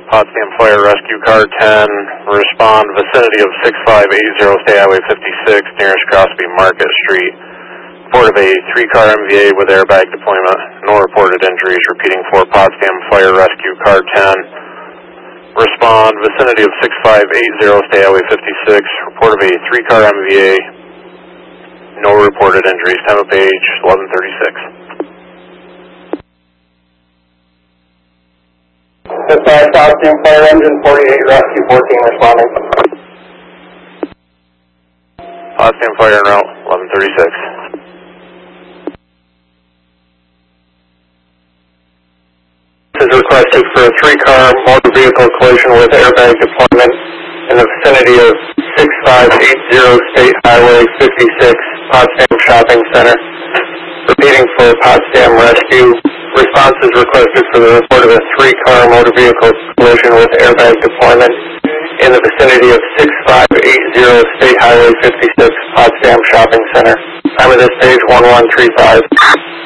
Potsdam Fire Rescue Car 10, respond vicinity of 6580 State Highway 56, nearest Crosby Market Street. Report of a 3-car MVA with airbag deployment. No reported injuries. Repeating for Potsdam Fire Rescue Car 10. Respond vicinity of 6580 State Highway 56. Report of a 3-car MVA. No reported injuries. Time of page 1136. Dispatch, Potsdam Fire Engine 48, Rescue 14 responding. Potsdam Fire en route, 1136. This is requested for a 3-car motor vehicle collision with airbag deployment in the vicinity of 6580 State Highway 56, Potsdam Shopping Center. Repeating for Potsdam Rescue. Response is requested for the report of a 3-car motor vehicle collision with airbag deployment in the vicinity of 6580 State Highway 56, Potsdam Shopping Center. Time of this page 1135.